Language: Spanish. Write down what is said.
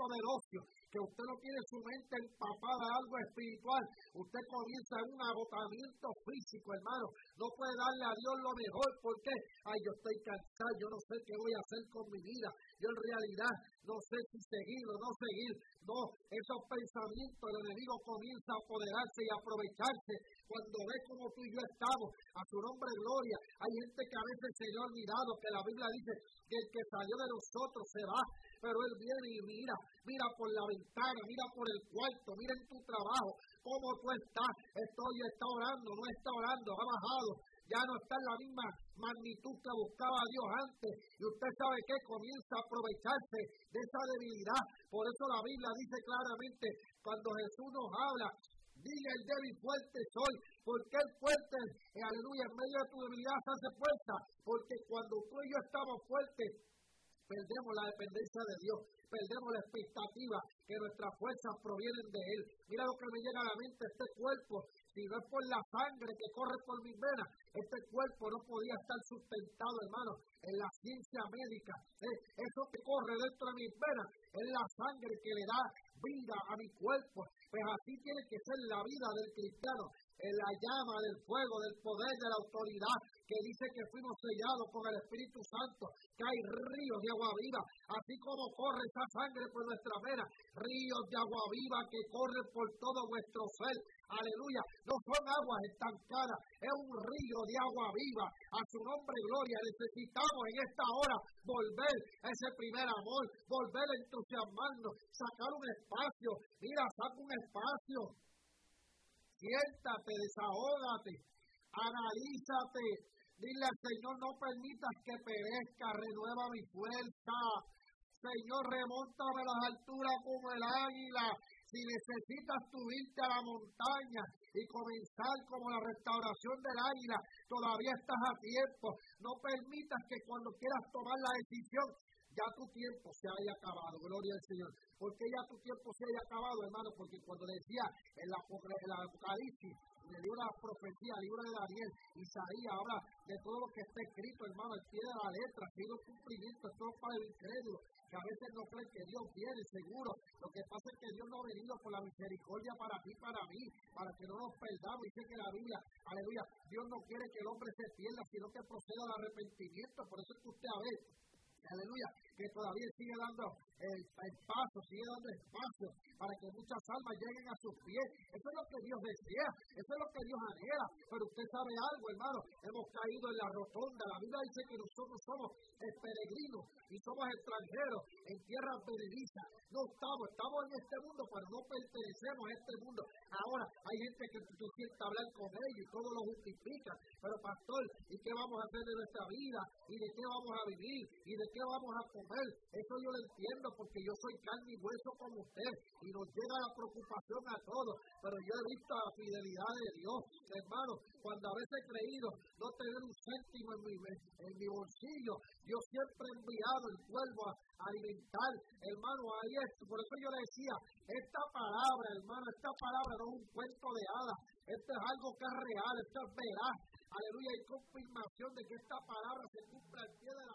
momento del ocio, que usted no tiene su mente empapada de algo espiritual, usted comienza en un agotamiento físico, hermano. No puede darle a Dios lo mejor, porque yo estoy cansado, yo no sé qué voy a hacer con mi vida, yo en realidad no sé si seguir o no seguir. No, esos pensamientos el enemigo comienza a apoderarse y a aprovecharse cuando ve como tú y yo estamos. A su nombre gloria. Hay gente que a veces se le ha olvidado que la Biblia dice que el que salió de nosotros se va, pero él viene y mira por la ventana, mira por el cuarto, mira en tu trabajo, cómo tú estás. Está orando, no está orando, ha bajado. Ya no está en la misma magnitud que buscaba a Dios antes. Y usted sabe que comienza a aprovecharse de esa debilidad. Por eso la Biblia dice claramente, cuando Jesús nos habla, diga el débil fuerte soy, porque el fuerte, aleluya, en medio de tu debilidad se hace fuerza. Porque cuando tú y yo estamos fuertes, perdemos la dependencia de Dios, perdemos la expectativa que nuestras fuerzas provienen de Él. Mira lo que me llega a la mente, este cuerpo, si no es por la sangre que corre por mis venas, este cuerpo no podía estar sustentado, hermano, en la ciencia médica. Eso que corre dentro de mis venas es la sangre que le da vida a mi cuerpo. Pues así tiene que ser la vida del cristiano, en la llama del fuego, del poder, de la autoridad, que dice que fuimos sellados con el Espíritu Santo, que hay ríos de agua viva, así como corre esa sangre por nuestra vena, ríos de agua viva que corren por todo vuestro ser. Aleluya, no son aguas estancadas, es un río de agua viva. A su nombre gloria. Necesitamos en esta hora volver a ese primer amor, volver a entusiasmarnos, sacar un espacio. Mira, saca un espacio, siéntate, desahógate, analízate, dile al Señor, no permitas que perezca, renueva mi fuerza. Señor, remóntame a las alturas como el águila. Si necesitas subirte a la montaña y comenzar como la restauración del águila, todavía estás a tiempo. No permitas que cuando quieras tomar la decisión, ya tu tiempo se haya acabado. Gloria al Señor. ¿Por qué ya tu tiempo se haya acabado, hermano? Porque cuando decía en el Apocalipsis, en el libro de la profecía, el libro de Daniel, Isaías, habla de todo lo que está escrito, hermano, al pie de la letra, ha sido cumplimiento, es todo para el incrédulo, que a veces no creen que Dios viene, seguro. Lo que pasa es que Dios no ha venido por la misericordia para ti, para mí, para que no nos perdamos. Dice que la Biblia, aleluya, Dios no quiere que el hombre se pierda, sino que proceda al arrepentimiento. Por eso es que usted a ver, aleluya, que todavía sigue dando el paso, sigue dando espacio para que muchas almas lleguen a sus pies. Eso es lo que Dios desea, eso es lo que Dios anhela. Pero usted sabe algo, hermano, hemos caído en la rotonda. La Biblia dice que nosotros somos peregrinos y somos extranjeros en tierras beneficias. No estamos en este mundo, pero no pertenecemos a este mundo. Ahora hay gente que tú sientes hablar con ellos y todo lo justifica. Pero pastor, ¿y qué vamos a hacer de nuestra vida? ¿Y de qué vamos a vivir? ¿Y de qué vamos a comer? Eso yo lo entiendo, porque yo soy carne y hueso como usted, y nos llega la preocupación a todos, pero yo he visto la fidelidad de Dios, hermano. Cuando a veces he creído no tener un céntimo en mi bolsillo, Dios siempre ha enviado el cuervo a alimentar, hermano. Ahí es, por eso yo le decía, esta palabra, hermano, esta palabra no es un cuento de hadas, esto es algo que es real, esto es veraz. Aleluya, hay confirmación de que esta palabra se cumple al pie de la